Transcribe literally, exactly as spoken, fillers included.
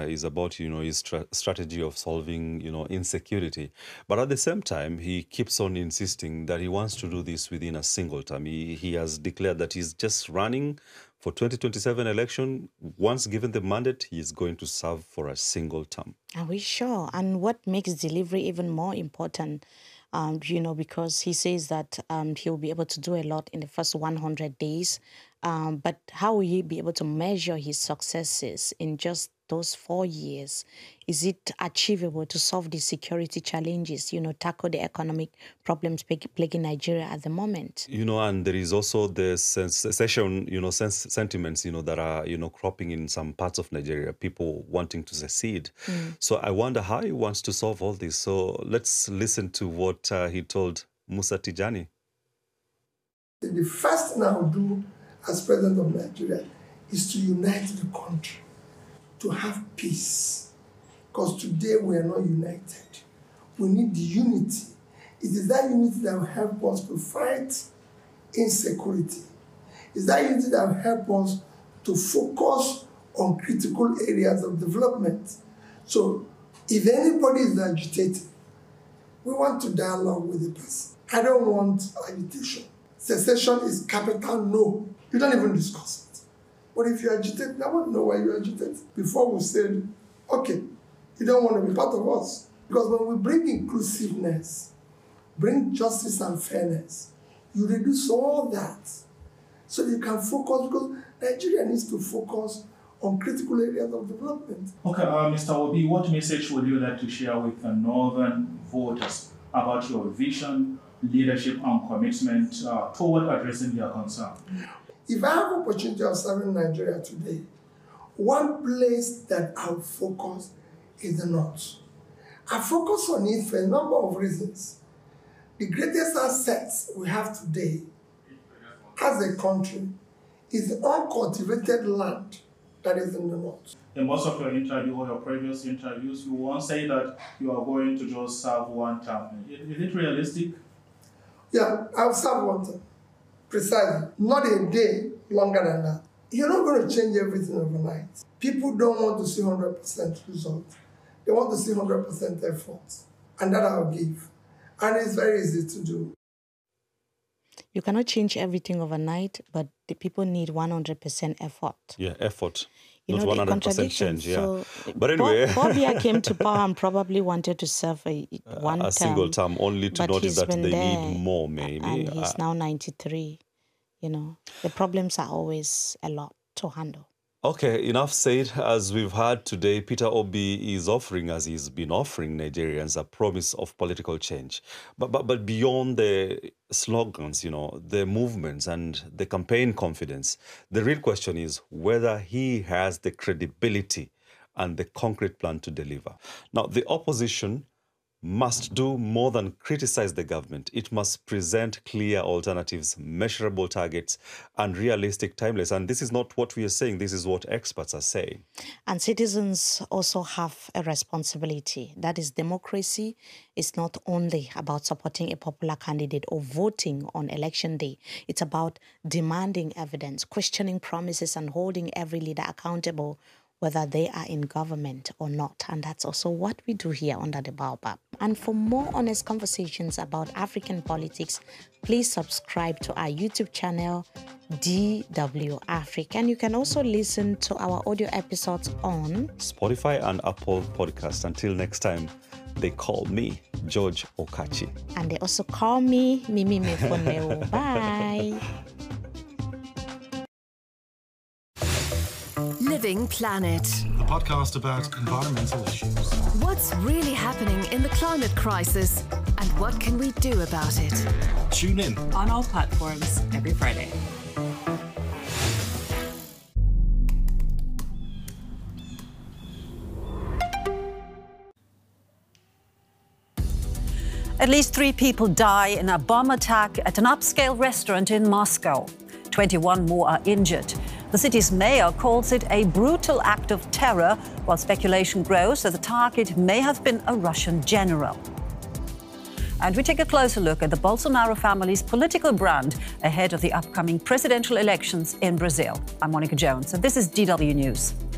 is about, you know, his tra- strategy of solving, you know, insecurity. But at the same time, he keeps on insisting that he wants to do this within a single term. He, he has declared that he's just running for twenty twenty-seven election. Once given the mandate, he is going to serve for a single term. Are we sure? And what makes delivery even more important, um, you know, because he says that um, he'll be able to do a lot in the first one hundred days. Um, but how will he be able to measure his successes in just those four years? Is it achievable to solve the security challenges, you know, tackle the economic problems plaguing Nigeria at the moment? You know, and there is also the secession, you know, sens- sentiments, you know, that are, you know, cropping in some parts of Nigeria, people wanting to secede. Mm. So I wonder how he wants to solve all this. So let's listen to what uh, he told Musa Tijani. The first thing I will do as president of Nigeria is to unite the country, to have peace. Because today we are not united. We need the unity. It is that unity that will help us to fight insecurity. It's that unity that will help us to focus on critical areas of development. So if anybody is agitated, we want to dialogue with the person. I don't want agitation. Secession is capital no. You don't even discuss it. But if you agitate, I want to know why you agitate. Before we said, okay, you don't want to be part of us. Because when we bring inclusiveness, bring justice and fairness, you reduce all that so you can focus, because Nigeria needs to focus on critical areas of development. Okay, uh, Mister Obi, what message would you like to share with the northern voters about your vision, leadership, and commitment uh, toward addressing their concern? If I have opportunity of serving Nigeria today, one place that I'll focus is the North. I focus on it for a number of reasons. The greatest assets we have today as a country is the uncultivated land that is in the North. In most of your interview or your previous interviews, you once say that you are going to just serve one term. Is it realistic? Yeah, I'll serve one term. Precisely. Not a day longer than that. You're not going to change everything overnight. People don't want to see one hundred percent results. They want to see one hundred percent effort. And that I'll give. And it's very easy to do. You cannot change everything overnight, but the people need one hundred percent effort. Yeah, effort. You Not know, one hundred percent change, yeah. So but anyway... Bobia came to power and probably wanted to serve a one a term. single term, only to notice that they there, need more, maybe. And he's uh, now ninety-three. You know, the problems are always a lot to handle. Okay, enough said. As we've heard today, Peter Obi is offering, as he's been offering Nigerians, a promise of political change. But, but, but beyond the slogans, you know, the movements and the campaign confidence, the real question is whether he has the credibility and the concrete plan to deliver. Now, the opposition must do more than criticize the government. It must present clear alternatives, measurable targets, and realistic timelines. And this is not what we are saying. This is what experts are saying. And citizens also have a responsibility. That is, democracy is not only about supporting a popular candidate or voting on election day. It's about demanding evidence, questioning promises, and holding every leader accountable, whether they are in government or not. And that's also what we do here under the Baobab. And for more honest conversations about African politics, please subscribe to our YouTube channel, D W Africa. And you can also listen to our audio episodes on Spotify and Apple Podcast. Until next time, they call me George Okachi. And they also call me Mimi Mefoneo. Bye. Living Planet, a podcast about environmental issues. What's really happening in the climate crisis and what can we do about it? Tune in on all platforms every Friday. At least three people die in a bomb attack at an upscale restaurant in Moscow. twenty-one more are injured. The city's mayor calls it a brutal act of terror, while speculation grows that the target may have been a Russian general. And we take a closer look at the Bolsonaro family's political brand ahead of the upcoming presidential elections in Brazil. I'm Monica Jones, and this is D W News.